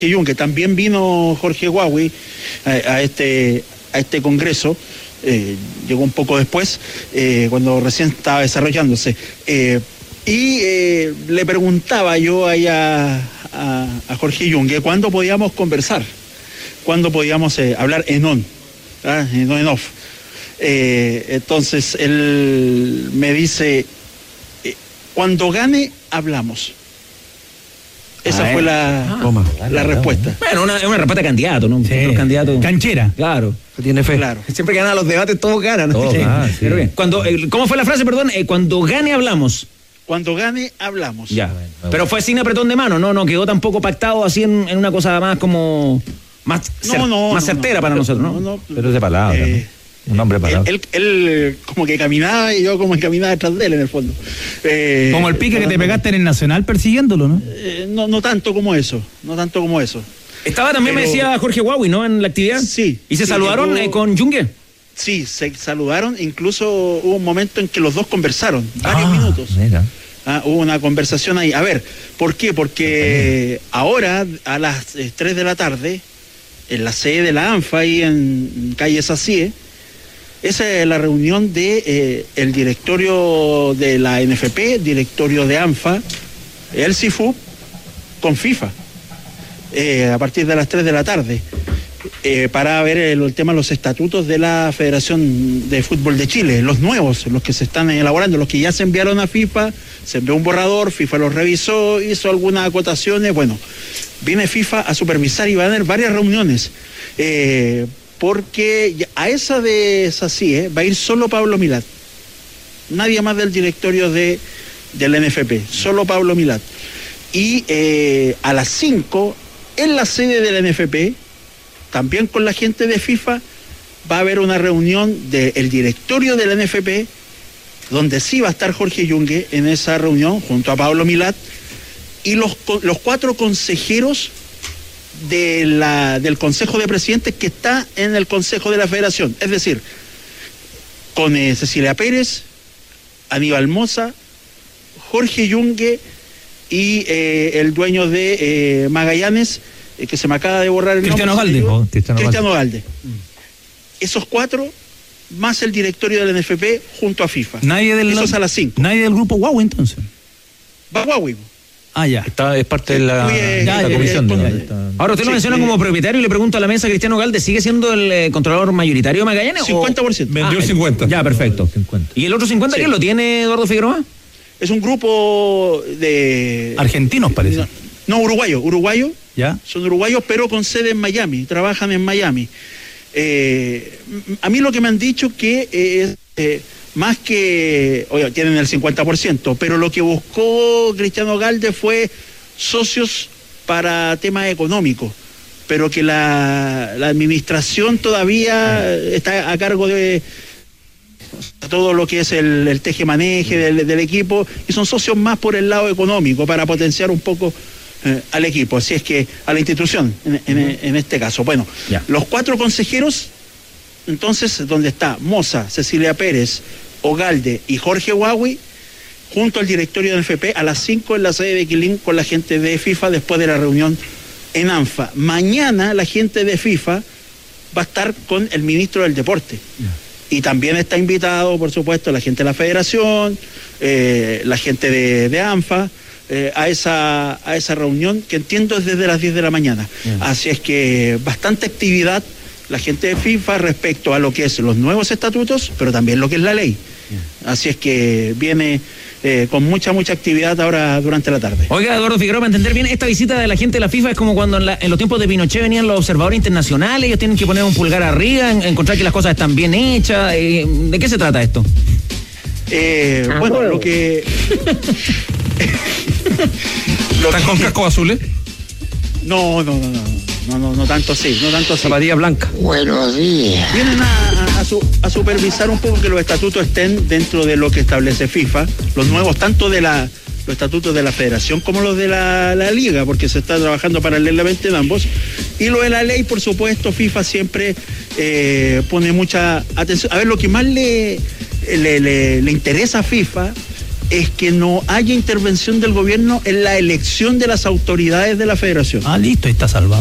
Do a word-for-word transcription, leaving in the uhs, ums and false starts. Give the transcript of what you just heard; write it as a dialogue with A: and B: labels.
A: que también vino Jorge Huawei a, a este a este congreso, eh, llegó un poco después, eh, cuando recién estaba desarrollándose, eh, y eh, le preguntaba yo ahí a, a, a Jorge Yungue cuándo podíamos conversar, cuándo podíamos eh, hablar en on, ¿ah? en on en off. Eh, entonces él me dice, eh, cuando gane hablamos. Esa ah, fue la, ah, la respuesta.
B: Bueno, una, una respuesta de candidato, ¿no?
C: Sí.
B: Los candidatos.
C: Canchera.
B: Claro.
C: Tiene fe.
A: Claro.
B: Siempre que ganan los debates, todos ganan.
C: Todos
B: sí.
C: ganan, sí.
B: Pero bien. Cuando, eh, ¿cómo fue la frase, perdón? Eh, cuando gane, hablamos.
A: Cuando gane, hablamos.
B: Ya.
C: Bueno, bueno.
B: Pero fue sin apretón de mano, ¿no? No quedó tampoco pactado así en, en una cosa más como... Más,
A: no,
B: cer-
A: no,
B: más
A: no,
B: certera
A: no,
B: para
A: no,
B: nosotros, ¿no?
A: no, no
C: Pero es de palabra,
A: eh,
C: ¿no? Un hombre de palabra.
A: Él, él, él como que caminaba y yo como que caminaba detrás de él en el fondo. Eh,
C: como el pique que te pegaste en el Nacional persiguiéndolo, ¿no?
A: Eh, no, no tanto como eso, no tanto como eso.
B: Estaba también,
A: Pero,
B: me decía Jorge Huawei, ¿no? En la actividad.
A: Sí.
B: ¿Y se
A: sí,
B: saludaron
A: llegó,
B: eh, con Yungue?
A: Sí, se saludaron, incluso hubo un momento en que los dos conversaron, varios
C: ah,
A: minutos.
C: Mira.
A: Ah, hubo una conversación ahí. A ver, ¿por qué? Porque ahora a las eh, tres de la tarde, en la sede de la ANFA, ahí en calle Sacie, esa es la reunión de eh, el directorio de la N F P, directorio de ANFA, el C I F U, con FIFA, eh, a partir de las tres de la tarde, eh, para ver el, el tema de los estatutos de la Federación de Fútbol de Chile, los nuevos, los que se están elaborando, los que ya se enviaron a FIFA, se envió un borrador, FIFA los revisó, hizo algunas acotaciones, bueno, viene FIFA a supervisar y va a haber varias reuniones, eh, porque a esa de Sacie va a ir solo Pablo Milat, nadie más del directorio de, del N F P, solo Pablo Milat. Y eh, a las cinco, en la sede del N F P, también con la gente de FIFA, va a haber una reunión del directorio del N F P, donde sí va a estar Jorge Yungue en esa reunión, junto a Pablo Milat, y los, los cuatro consejeros de la, del Consejo de Presidentes que está en el Consejo de la Federación, es decir, con eh, Cecilia Pérez, Aníbal Moza, Jorge Yungue y eh, el dueño de eh, Magallanes, eh, que se me acaba de borrar el
C: Cristiano
A: nombre.
C: Galde.
A: Oh,
C: Cristiano,
A: Cristiano Galde.
C: Galde.
A: Esos cuatro, más el directorio del N F P junto a FIFA.
C: Nadie del,
A: Eso es a las cinco.
C: Nadie del grupo Huawei entonces.
A: Va Huawei.
C: Ah, ya.
D: Está, es parte de la,
A: Oye,
D: la
A: ya,
D: comisión.
A: ya,
D: ¿no?
A: ya,
D: Está-
B: Ahora usted lo
A: Sí,
B: menciona
A: eh,
B: como propietario y le pregunto a la mesa, ¿Cristiano Galde sigue siendo el eh, controlador mayoritario de Magallanes?
A: cincuenta por ciento.
D: Vendió
B: Ah,
D: el cincuenta.
B: Ya, perfecto.
D: cincuenta.
B: ¿Y el otro cincuenta
A: Sí.
B: quién lo tiene, Eduardo Figueroa?
A: Es un grupo de...
C: Argentinos parece.
A: No, no, uruguayo, uruguayo.
C: ¿Ya?
A: Son uruguayos, pero con sede en Miami, trabajan en Miami. Eh, a mí lo que me han dicho que es eh, más que, oye, tienen el cincuenta por ciento, pero lo que buscó Cristiano Galde fue socios para temas económicos, pero que la, la administración todavía está a cargo de todo lo que es el, el teje-maneje del, del equipo, y son socios más por el lado económico, para potenciar un poco eh, al equipo, así es que a la institución, en, en, en este caso. Bueno,
B: Ya.
A: los cuatro consejeros, entonces, donde está Moza, Cecilia Pérez, Ogalde y Jorge Huawei, junto al directorio del N F P, a las cinco en la sede de Quilín con la gente de FIFA después de la reunión en ANFA. Mañana la gente de FIFA va a estar con el ministro del Deporte. Y también está invitado, por supuesto, la gente de la Federación, eh, la gente de, de ANFA, eh, a, esa, a esa reunión, que entiendo es desde las diez de la mañana.
B: Yeah.
A: Así es que bastante actividad la gente de FIFA respecto a lo que es los nuevos estatutos, pero también lo que es la ley. Yeah. Así es que viene... Eh, con mucha, mucha actividad ahora durante la tarde.
B: Oiga, Eduardo Figueroa, para entender bien, esta visita de la gente de la FIFA es como cuando en, la, en los tiempos de Pinochet venían los observadores internacionales, ellos tienen que poner un pulgar arriba, en, encontrar que las cosas están bien hechas. Eh, ¿De qué se trata esto?
A: Eh,
B: Ah,
A: bueno,
B: bueno.
A: lo que... lo
D: ¿Están con
A: que-
D: cascos azules?
A: No, no, no, no, no, no, no tanto así, no tanto así.
D: Zapatilla blanca.
E: Buenos días.
A: Vienen a, a, a su- a supervisar un poco que los estatutos estén dentro de lo que establece FIFA, los nuevos, tanto de la los estatutos de la federación como los de la, la liga, porque se está trabajando paralelamente en ambos, y lo de la ley, por supuesto. FIFA siempre eh, pone mucha atención. A ver, lo que más le, le, le, le interesa a FIFA es que no haya intervención del gobierno en la elección de las autoridades de la federación.
C: Ah, listo, ahí está salvado.